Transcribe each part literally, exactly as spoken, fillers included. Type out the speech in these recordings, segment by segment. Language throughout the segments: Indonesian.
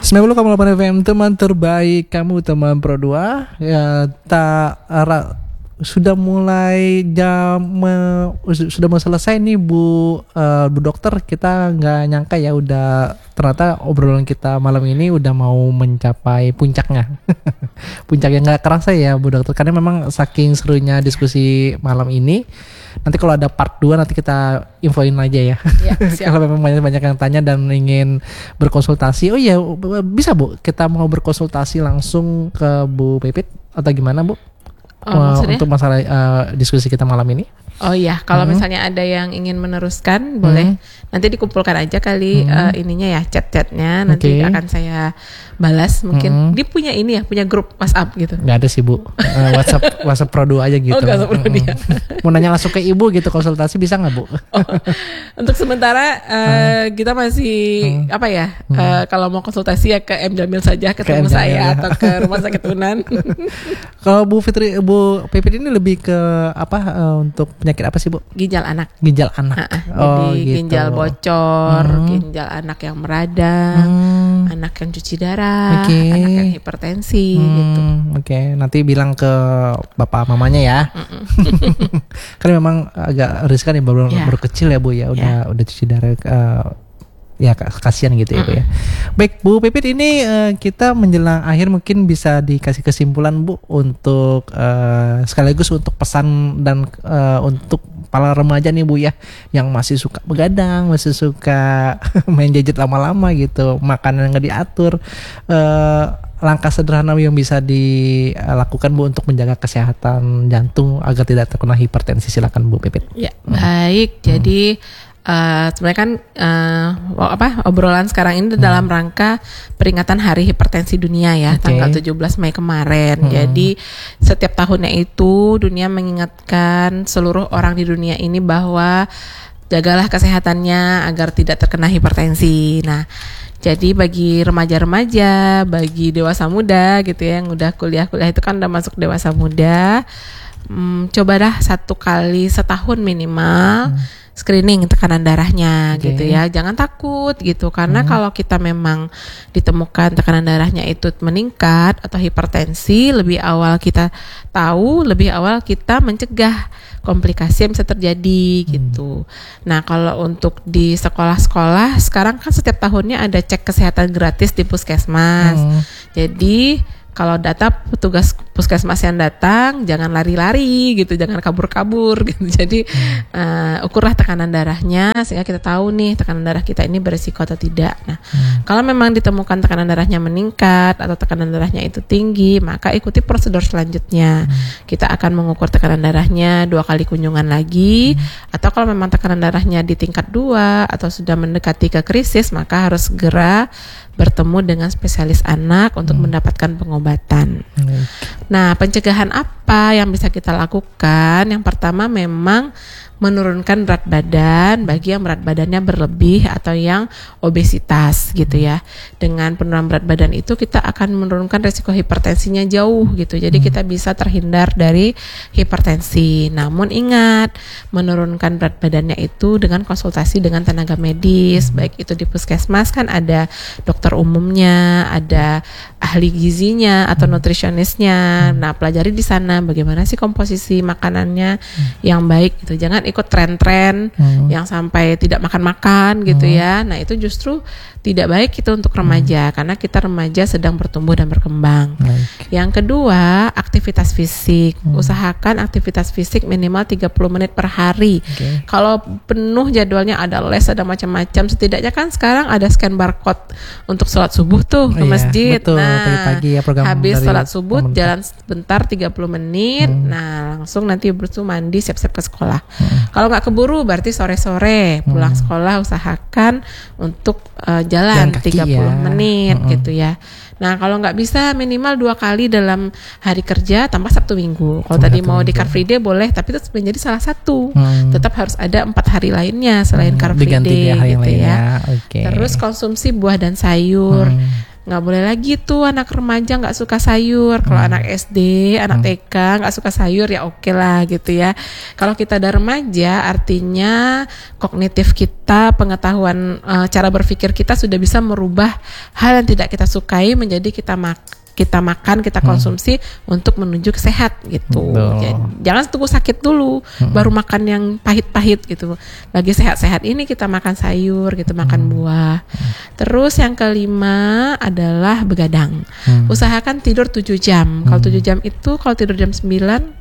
sembilan puluh koma delapan F M, teman terbaik kamu, teman Pro dua. Ya, tak ra, sudah mulai jam uh, sudah mau selesai nih Bu uh, Bu Dokter. Kita nggak nyangka ya udah ternyata obrolan kita malam ini udah mau mencapai puncaknya. Puncak yang nggak kerasa ya Bu Dokter, karena memang saking serunya diskusi malam ini. Nanti kalau ada part dua nanti kita infoin aja ya. Ya kalau memang banyak-banyak yang tanya dan ingin berkonsultasi, oh iya bisa Bu, kita mau berkonsultasi langsung ke Bu Pipit atau gimana Bu? Oh, uh, untuk masalah uh, diskusi kita malam ini. Oh iya, kalau hmm. misalnya ada yang ingin meneruskan, boleh hmm. nanti dikumpulkan aja kali hmm. uh, ininya ya, chat-chatnya. Nanti okay. akan saya balas. Mungkin hmm. dia punya ini ya, punya grup WhatsApp gitu. Gak ada sih Bu, uh, WhatsApp WhatsApp Pro dua aja gitu. Oh, WhatsApp Pro dia. Mau nanya langsung ke Ibu gitu, konsultasi bisa nggak Bu? Oh, untuk sementara uh, hmm. kita masih hmm. apa ya? Hmm. Uh, kalau mau konsultasi ya ke M Jamil saja, ketemu saya ya. Atau ke Rumah Sakit Unan. Kalau Bu Fitri, Bu Pipit ini lebih ke apa uh, untuk penyakit apa sih Bu? Ginjal anak. Ginjal anak. Ha-ha. Oh, Jadi gitu. ginjal bocor, hmm. ginjal anak yang meradang, hmm. anak yang cuci darah, okay. anak yang hipertensi hmm. gitu. Oke, okay. Nanti bilang ke bapak mamanya ya. Karena memang agak riskan ya, baru, yeah. baru kecil ya Bu ya, udah yeah. udah cuci darah. Uh, Ya kasihan gitu ya Bu ya. Baik Bu Pipit, ini uh, kita menjelang akhir, mungkin bisa dikasih kesimpulan Bu untuk uh, sekaligus untuk pesan dan uh, untuk para remaja nih Bu ya, yang masih suka begadang, masih suka main gadget lama-lama gitu, makanan nggak diatur. Uh, langkah sederhana yang bisa dilakukan Bu untuk menjaga kesehatan jantung agar tidak terkena hipertensi, silakan Bu Pipit. Ya, baik. Hmm. Jadi Uh, sebenarnya kan uh, apa obrolan sekarang ini hmm. dalam rangka peringatan Hari Hipertensi Dunia ya, okay. tanggal tujuh belas Mei kemarin. Hmm. Jadi setiap tahunnya itu dunia mengingatkan seluruh orang di dunia ini bahwa jagalah kesehatannya agar tidak terkena hipertensi. Nah, jadi bagi remaja-remaja, bagi dewasa muda gitu ya, yang udah kuliah-kuliah itu kan udah masuk dewasa muda, hmm, cobalah satu kali setahun minimal hmm. screening tekanan darahnya, okay. gitu ya. Jangan takut gitu, karena hmm. kalau kita memang ditemukan tekanan darahnya itu meningkat atau hipertensi, lebih awal kita tahu, lebih awal kita mencegah komplikasi yang bisa terjadi hmm. gitu. Nah, kalau untuk di sekolah-sekolah sekarang kan setiap tahunnya ada cek kesehatan gratis di puskesmas. Hmm. Jadi kalau data petugas puskesmas yang datang, jangan lari-lari gitu, jangan kabur-kabur gitu. Jadi hmm. uh, ukurlah tekanan darahnya sehingga kita tahu nih tekanan darah kita ini berisiko atau tidak. Nah, hmm. kalau memang ditemukan tekanan darahnya meningkat atau tekanan darahnya itu tinggi, maka ikuti prosedur selanjutnya. Hmm. Kita akan mengukur tekanan darahnya dua kali kunjungan lagi, hmm. atau kalau memang tekanan darahnya di tingkat dua atau sudah mendekati ke krisis, maka harus segera bertemu dengan spesialis anak untuk hmm. mendapatkan pengobatan. Hmm. Nah, pencegahan apa yang bisa kita lakukan? Yang pertama memang menurunkan berat badan bagi yang berat badannya berlebih atau yang obesitas gitu ya. Dengan penurunan berat badan itu kita akan menurunkan resiko hipertensinya jauh gitu. Jadi kita bisa terhindar dari hipertensi. Namun ingat, menurunkan berat badannya itu dengan konsultasi dengan tenaga medis, baik itu di puskesmas kan ada dokter umumnya, ada ahli gizinya atau nutrisionisnya. Nah, pelajari di sana bagaimana sih komposisi makanannya yang baik gitu. Jangan ikut tren-tren hmm. yang sampai tidak makan-makan gitu hmm. ya. Nah, itu justru tidak baik itu untuk remaja, hmm. karena kita remaja sedang bertumbuh dan berkembang. Baik. Yang kedua, aktivitas fisik. Hmm. Usahakan aktivitas fisik minimal tiga puluh menit per hari. Okay. Kalau penuh jadwalnya, ada les, ada macam-macam, setidaknya kan sekarang ada scan barcode untuk sholat subuh tuh ke oh, masjid. Iya, betul, nah, pagi-pagi ya, program habis sholat subuh pemerintah. Jalan sebentar tiga puluh menit. Hmm. Nah, langsung nanti bersu mandi, siap-siap ke sekolah. Hmm. Kalau nggak keburu berarti sore-sore pulang hmm. sekolah usahakan untuk uh, jalan tiga puluh ya. menit hmm. gitu ya. Nah, kalau nggak bisa minimal dua kali dalam hari kerja tambah Sabtu Minggu. Kalau tadi mau di Car Free Day boleh, tapi itu menjadi salah satu. Hmm. Tetap harus ada empat hari lainnya selain hmm. Car Free Day gitu ya. Okay. Terus konsumsi buah dan sayur. Hmm. nggak boleh lagi tuh anak remaja nggak suka sayur. Kalau Hmm. anak S D, anak Hmm. T K nggak suka sayur ya oke lah gitu ya. Kalau kita udah remaja, artinya kognitif kita, pengetahuan, uh, cara berpikir kita sudah bisa merubah hal yang tidak kita sukai menjadi kita mak kita makan, kita konsumsi hmm. untuk menuju ke sehat gitu. Jadi, jangan tunggu sakit dulu, hmm. baru makan yang pahit-pahit gitu. Lagi sehat-sehat ini kita makan sayur, gitu, makan hmm. buah. Hmm. Terus yang kelima adalah begadang. Hmm. Usahakan tidur tujuh jam. Kalau tujuh jam itu, kalau tidur jam sembilan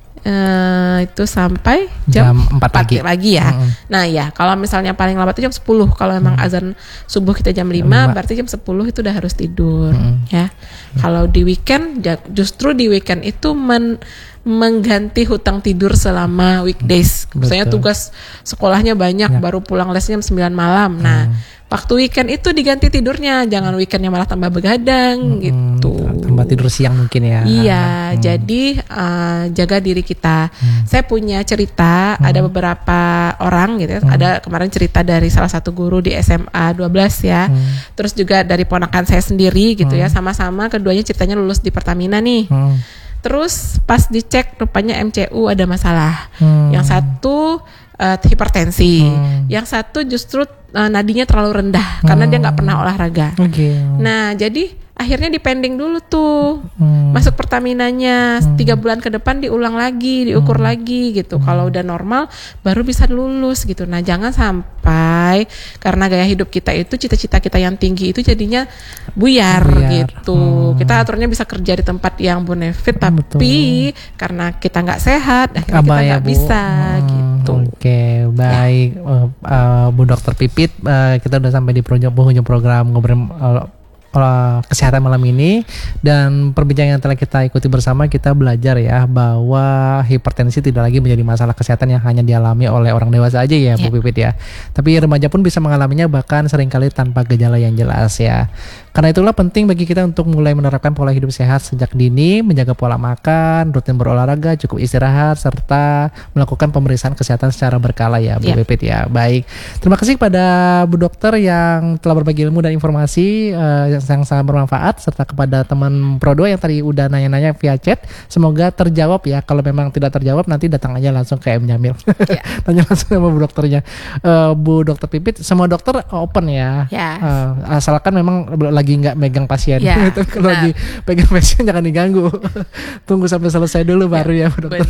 Uh, itu sampai jam, jam empat pagi. Pagi ya. Mm. Nah ya, kalau misalnya paling lambat itu jam sepuluh. Kalau memang mm. azan subuh kita jam lima, berarti jam sepuluh itu udah harus tidur mm. ya. Mm. Kalau di weekend, justru di weekend itu men mengganti hutang tidur selama weekdays. Misalnya tugas sekolahnya banyak, ya. Baru pulang lesnya jam sembilan malam. Nah, hmm. waktu weekend itu diganti tidurnya, jangan weekendnya malah tambah begadang hmm, gitu. Tambah tidur siang mungkin ya. Iya, hmm. jadi uh, jaga diri kita. Hmm. Saya punya cerita, hmm. ada beberapa orang gitu ya. Hmm. Ada kemarin cerita dari salah satu guru di S M A dua belas ya. Hmm. Terus juga dari ponakan saya sendiri gitu hmm. ya. Sama-sama keduanya ceritanya lulus di Pertamina nih. Hmm. Terus pas dicek rupanya M C U ada masalah. Hmm. Yang satu uh, hipertensi, hmm. yang satu justru uh, nadinya terlalu rendah karena hmm. dia nggak pernah olahraga. Okay. Nah jadi akhirnya dipending dulu tuh, hmm. masuk Pertaminanya hmm. tiga bulan ke depan diulang lagi, diukur hmm. lagi gitu. Hmm. Kalau udah normal baru bisa lulus gitu. Nah jangan sampai karena gaya hidup kita itu, cita-cita kita yang tinggi itu jadinya buyar, buyar. gitu. Hmm. Kita aturnya bisa kerja di tempat yang benefit, tapi betul. Karena kita nggak sehat, akhirnya Abah kita nggak ya, bisa hmm. gitu. Oke, okay, baik, ya. uh, uh, Bu Dokter Pipit, uh, kita udah sampai di penghujung program ngobrol uh, kesehatan malam ini, dan perbincangan yang telah kita ikuti bersama, kita belajar ya bahwa hipertensi tidak lagi menjadi masalah kesehatan yang hanya dialami oleh orang dewasa aja ya, yeah. Bu Pipit ya. Tapi remaja pun bisa mengalaminya, bahkan seringkali tanpa gejala yang jelas ya. Karena itulah penting bagi kita untuk mulai menerapkan pola hidup sehat sejak dini, menjaga pola makan, rutin berolahraga, cukup istirahat, serta melakukan pemeriksaan kesehatan secara berkala ya, Bu yeah. Pipit ya. Baik, terima kasih kepada Bu Dokter yang telah berbagi ilmu dan informasi uh, yang yang sangat bermanfaat, serta kepada teman Prodo yang tadi udah nanya-nanya via chat. Semoga terjawab ya. Kalau memang tidak terjawab, nanti datang aja langsung ke M Jamil. Yeah. Tanya langsung sama Bu Dokternya. uh, Bu Dokter Pipit, semua dokter open ya. Yeah. uh, Asalkan memang lagi nggak megang pasien. Yeah. Kalau lagi pegang pasien jangan diganggu. Tunggu sampai selesai dulu baru yeah. ya Bu Dokter.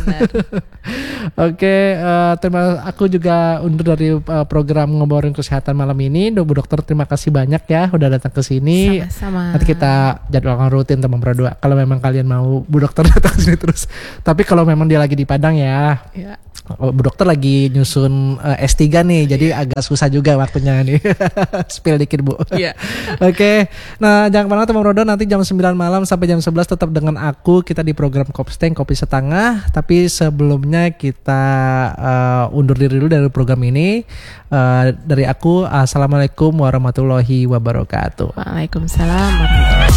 Oke, okay, uh, terima aku juga undur dari uh, program ngobrolin kesehatan malam ini. Bu Dokter, terima kasih banyak ya udah datang ke sini. Sama. Nanti kita jadwalkan rutin teman berdua. Kalau memang kalian mau Bu Dokter datang ke sini terus. Tapi kalau memang dia lagi di Padang ya. Ya. Bu Dokter lagi nyusun uh, S tiga nih, jadi yeah. agak susah juga waktunya nih. Spill dikit Bu. Iya. Yeah. Oke. Okay. Nah, jangan kemana teman Rodo, nanti jam sembilan malam sampai jam sebelas tetap dengan aku, kita di program Kopsteng Kopi Setengah. Tapi sebelumnya kita uh, undur diri dulu dari program ini. Uh, dari aku, assalamualaikum warahmatullahi wabarakatuh. Waalaikumsalam warahmatullahi wabarakatuh.